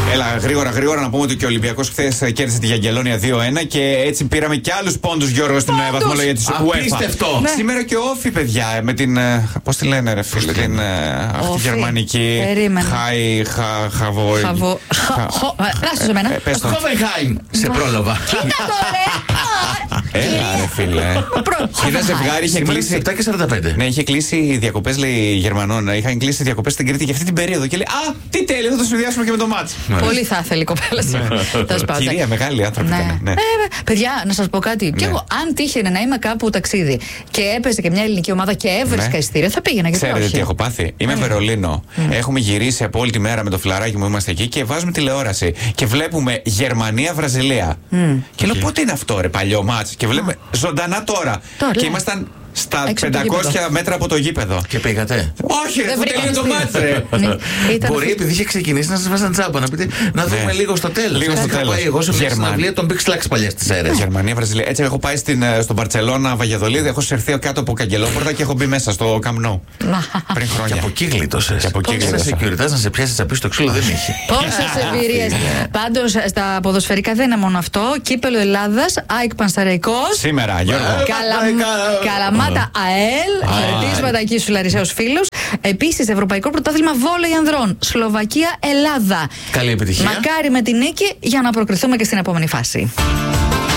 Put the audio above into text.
Έλα, γρήγορα να πούμε ότι και ο Ολυμπιακός χθες κέρδισε τη Γιαγγελόνια 2-1 και έτσι πήραμε και άλλους πόντους, Γιώργο, στην βαθμολογία της UEFA. Απίστευτο. Ναι. Σήμερα και ο Όφι, παιδιά, με την. Πώς τη λένε, ρε φίλε, την. Αυτή τη γερμανική. Χόβενχάιμ. Σε πρόλαβα. Κοίτα το ρε. Έλα, ρε φίλε. Είδα ζευγάρι, είχε κλείσει. 7:45. Ναι, είχε κλείσει διακοπές, λέει, Γερμανών. Είχαν κλείσει διακοπές στην Κρήτη για αυτή την περίοδο. Και λέει, α, τι τέλειο, θα το συνδυάσουμε και με το μάτς. Πολύ θα ήθελε η κοπέλα σου. Κυρία, μεγάλη άνθρωποι ήταν. Ναι. Παιδιά, να σας πω κάτι. Και εγώ, αν τύχαινε να είμαι κάπου ταξίδι και έπαιζε και μια ελληνική ομάδα και έβρισκα εισιτήριο, θα πήγαινα. Ξέρετε τι έχω πάθει? Είμαι Βερολίνο. Έχουμε γυρίσει από όλη τη μέρα με το φιλαράκι μου, είμαστε εκεί και βάζουμε τηλεόραση. Και βλέπουμε Γερμανία-Βραζιλία. Και λέω, πότε είναι αυτό, ρε, παλιό μάτς? Και βλέπουμε ζωντανά τώρα. Και ήμασταν στα 500 μέτρα από το γήπεδο. Και πήγατε? Όχι, ρε, δεν είναι το μάτς, ρε. Μπορεί επειδή είχε ξεκινήσει να σας βάζαν τσάμπα, να πείτε να δούμε λίγο στο τέλος. Λίγο στο τέλος. Εγώ σε μια συναυλία των Big Slacks παλιές τις αίρες. Γερμανία, Βραζιλία. Έτσι έχω πάει στον Μπαρτσελώνα, Βαγιαδολίδη, έχω σερθεί κάτω από καγκελόπορτα και έχω μπει μέσα στο Camp Nou. Πριν χρόνια. Και από εκεί γλίτωσες. Πόσες securities να σε πιάσει να πει στο ξύλο δεν είχε. Πόσες εμπειρίες. Πάντως στα ποδοσφαιρικά δεν είναι μόνο αυτό. Κύπελλο Ελλάδας, ΑΕΚ Πανσεραϊκός. Σήμερα, Γιώργο. Καλαμάτα ΑΕΛ. Χαιρετίσματα εκεί στους Λαρισαίους φίλους. Επίσης, Ευρωπαϊκό Πρωτάθλημα Βόλεϊ Ανδρών. Σλοβακία Ελλάδα. Καλή επιτυχία. Μακάρι με την νίκη για να προκριθούμε και στην επόμενη φάση.